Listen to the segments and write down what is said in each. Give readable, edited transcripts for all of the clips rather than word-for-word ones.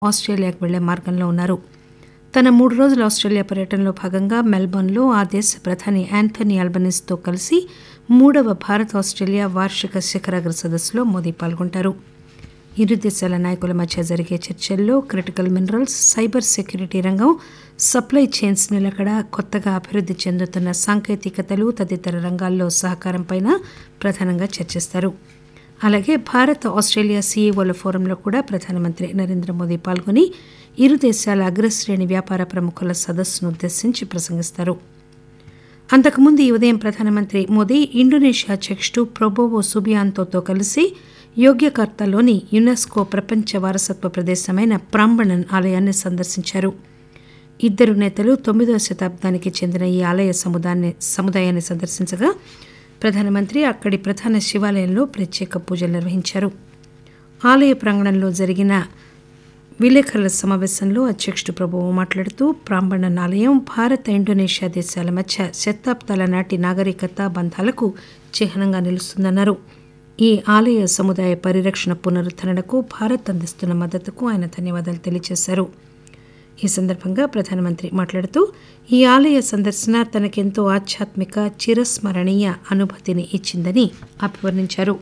ఆస్ట్రేలియాకు వెళ్లే మార్గంలో ఉన్నారు. తన 3 రోజుల ఆస్ట్రేలియా పర్యటనలో భాగంగా మెల్బోర్న్లో ఆ దేశ ప్రధాని యాంథనీ అల్బనీస్తో కలిసి 3వ భారత్ ఆస్ట్రేలియా వార్షిక శిఖరాగ్ర సదస్సులో మోదీ పాల్గొంటారు. ఇరు దేశాల నాయకుల మధ్య జరిగే చర్చల్లో క్రిటికల్ మినరల్స్, సైబర్ సెక్యూరిటీ రంగం, సప్లై చైన్స్ నిలకడ, కొత్తగా అభివృద్ది చెందుతున్న సాంకేతికతలు తదితర రంగాల్లో సహకారంపై ప్రధానంగా చర్చిస్తారు. అలాగే భారత్ ఆస్ట్రేలియా సీఈఓల ఫోరంలో కూడా ప్రధానమంత్రి నరేంద్ర మోదీ పాల్గొని ఇరు దేశాల అగ్రశ్రేణి వ్యాపార ప్రముఖుల సదస్సును ఉద్దేశించి ప్రసంగిస్తారు. అంతకుముందు ఈ ఉదయం ప్రధానమంత్రి మోదీ ఇండోనేషియా అధ్యక్షుడు ప్రబోవో సుబియాంతోతో కలిసి యోగ్యకర్తాలోని యునెస్కో ప్రపంచ వారసత్వ ప్రదేశమైన ప్రాంబణన్ ఆలయాన్ని సందర్శించారు. ఇద్దరు నేతలు 9వ శతాబ్దానికి చెందిన ఈ ఆలయ సముదాయాన్ని సందర్శించగా ప్రధానమంత్రి అక్కడి ప్రధాన శివాలయంలో ప్రత్యేక పూజలు నిర్వహించారు. ఆలయ ప్రాంగణంలో జరిగిన విలేకరుల సమావేశంలో అధ్యక్షుడు ప్రభువు మాట్లాడుతూ ప్రాంబణన్ ఆలయం భారత ఇండోనేషియా దేశాల మధ్య శతాబ్దాల నాటి నాగరికత బంధాలకు చిహ్నంగా నిలుస్తుందన్నారు. ఈ ఆలయ సముదాయ పరిరక్షణ పునరుద్దరణకు భారత్ అందిస్తున్న మద్దతుకు ఆయన ధన్యవాదాలు తెలియజేశారు. ఈ సందర్భంగా ప్రధానమంత్రి మాట్లాడుతూ ఈ ఆలయ సందర్శన తనకెంతో ఆధ్యాత్మిక చిరస్మరణీయ అనుభూతిని ఇచ్చిందని అభివర్ణించారు.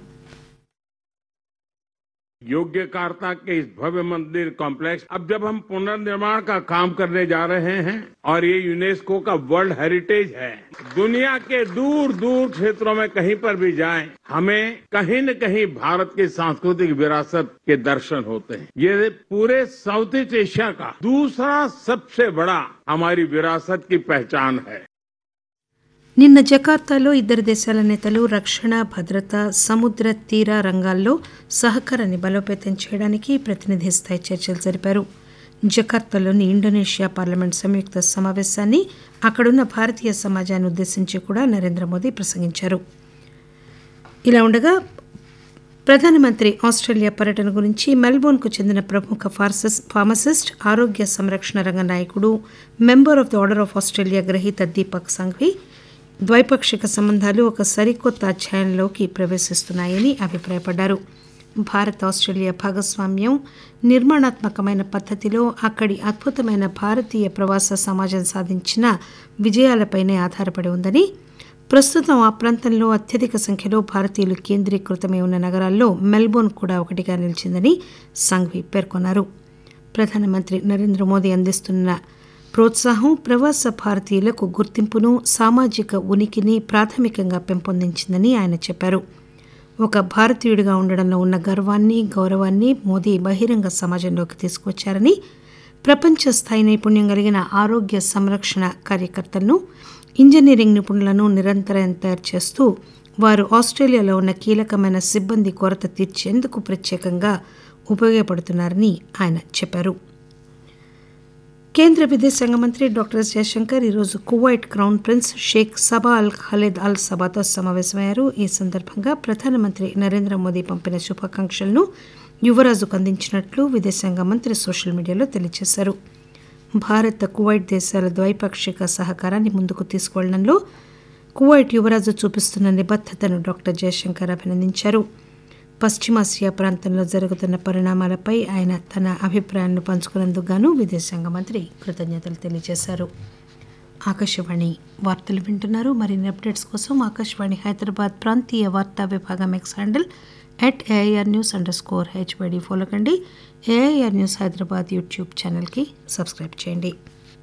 योग्यकार्ता के इस भव्य मंदिर कॉम्प्लेक्स अब जब हम पुनर्निर्माण का काम करने जा रहे हैं और ये यूनेस्को का वर्ल्ड हेरिटेज है, दुनिया के दूर दूर क्षेत्रों में कहीं पर भी जाएं, हमें कहीं न कहीं भारत की सांस्कृतिक विरासत के दर्शन होते हैं. ये पूरे साउथ ईस्ट एशिया का दूसरा सबसे बड़ा हमारी विरासत की पहचान है. నిన్న జకార్తాలో ఇద్దరు దేశాల నేతలు రక్షణ, భద్రత, సముద్ర తీర రంగాల్లో సహకారాన్ని బలోపేతం చేయడానికి ప్రతినిధి స్థాయి చర్చలు జరిపారు. జకార్తాలోని ఇండోనేషియా పార్లమెంట్ సంయుక్త సమావేశాన్ని, అక్కడున్న భారతీయ సమాజాన్ని ఉద్దేశించి కూడా నరేంద్ర మోదీ ప్రసంగించారు. ఇలా ఉండగా ప్రధానమంత్రి ఆస్ట్రేలియా పర్యటన గురించి మెల్బోర్న్కు చెందిన ప్రముఖ ఫార్మసిస్ట్, ఆరోగ్య సంరక్షణ రంగ నాయకుడు, member of the order of Australia గ్రహీత దీపక్ సంఘవి ద్వైపాక్షిక సంబంధాలు ఒక సరికొత్త అధ్యాయంలోకి ప్రవేశిస్తున్నాయని అభిప్రాయపడ్డారు. భారత్ ఆస్ట్రేలియా భాగస్వామ్యం నిర్మాణాత్మకమైన పద్ధతిలో అక్కడి అద్భుతమైన భారతీయ ప్రవాస సమాజం సాధించిన విజయాలపైనే ఆధారపడి ఉందని, ప్రస్తుతం ఆ ప్రాంతంలో అత్యధిక సంఖ్యలో భారతీయులు కేంద్రీకృతమై ఉన్న నగరాల్లో మెల్బోర్న్ కూడా ఒకటిగా నిలిచిందని సంఘవి పేర్కొన్నారు. ప్రధానమంత్రి నరేంద్ర మోదీ అందిస్తున్న ప్రోత్సాహం ప్రవాస భారతీయులకు గుర్తింపును, సామాజిక ఉనికిని ప్రాథమికంగా పెంపొందించిందని ఆయన చెప్పారు. ఒక భారతీయుడిగా ఉండడంలో ఉన్న గర్వాన్ని, గౌరవాన్ని మోదీ బహిరంగ సమాజంలోకి తీసుకువచ్చారని, ప్రపంచ స్థాయి నైపుణ్యం కలిగిన ఆరోగ్య సంరక్షణ కార్యకర్తలను, ఇంజనీరింగ్ నిపుణులను నిరంతరం తయారు చేస్తూ వారు ఆస్ట్రేలియాలో ఉన్న కీలకమైన సిబ్బంది కొరత తీర్చేందుకు ప్రత్యేకంగా ఉపయోగపడుతున్నారని ఆయన చెప్పారు. కేంద్ర విదేశాంగ మంత్రి డాక్టర్ ఎస్ జయశంకర్ ఈరోజు Kuwait crown prince Sheikh Saba అల్ ఖలీద్ అల్ సబాతో సమావేశమయ్యారు. ఈ సందర్భంగా ప్రధానమంత్రి నరేంద్ర మోదీ పంపిన శుభాకాంక్షలను యువరాజుకు అందించినట్లు విదేశాంగ మంత్రి సోషల్ మీడియాలో తెలియజేశారు. భారత్, కువైట్ దేశాల ద్వైపాక్షిక సహకారాన్ని ముందుకు తీసుకువెళ్లడంలో కువైట్ యువరాజు చూపిస్తున్న నిబద్దతను డాక్టర్ జయశంకర్ అభినందించారు. పశ్చిమాసియా ప్రాంతంలో జరుగుతున్న పరిణామాలపై ఆయన తన అభిప్రాయాలను పంచుకున్నందుకు గాను విదేశాంగ మంత్రి కృతజ్ఞతలు తెలియజేశారు. ఆకాశవాణి వార్తలు వింటున్నారు. మరిన్ని అప్డేట్స్ కోసం ఆకాశవాణి హైదరాబాద్ ప్రాంతీయ వార్తా విభాగం ఎక్స్ హ్యాండిల్ @AIR_News_HYD ఫాలో కండి. AIR న్యూస్ హైదరాబాద్ యూట్యూబ్ ఛానల్కి సబ్స్క్రైబ్ చేయండి.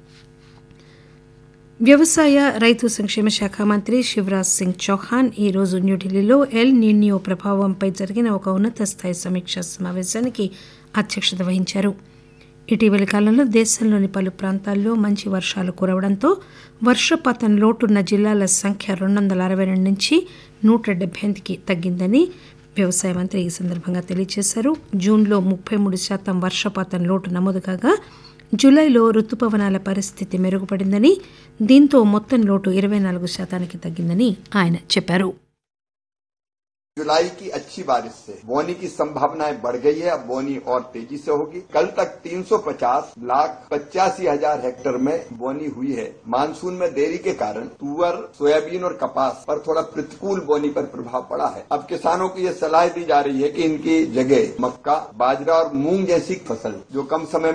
వ్యవసాయ, రైతు సంక్షేమ శాఖ మంత్రి శివరాజ్ సింగ్ చౌహాన్ ఈరోజు న్యూఢిల్లీలో ఎల్ నిన్యో ప్రభావంపై జరిగిన ఒక ఉన్నత స్థాయి సమీక్షా సమావేశానికి అధ్యక్షత వహించారు. ఇటీవలి కాలంలో దేశంలోని పలు ప్రాంతాల్లో మంచి వర్షాలు కురవడంతో వర్షపాతం లోటున్న జిల్లాల సంఖ్య 262 నుంచి 178కి తగ్గిందని వ్యవసాయ మంత్రి ఈ సందర్భంగా తెలియజేశారు. జూన్లో 33% వర్షపాతం లోటు నమోదు కాగా జూలైలో రుతుపవనాల పరిస్థితి మెరుగుపడిందని, దీంతో మొత్తం లోటు 24%కి తగ్గిందని ఆయన చెప్పారు. जुलाई की अच्छी बारिश से बोनी की संभावनाएं बढ़ गई है. अब बोनी और तेजी से होगी. कल तक 350,85,000 हेक्टेयर में बोनी हुई है. मानसून में देरी के कारण तुअर, सोयाबीन और कपास पर थोड़ा प्रतिकूल बोनी पर प्रभाव पड़ा है. अब किसानों को ये सलाह दी जा रही है कि इनकी जगह मक्का, बाजरा और मूंग जैसी फसल जो कम समय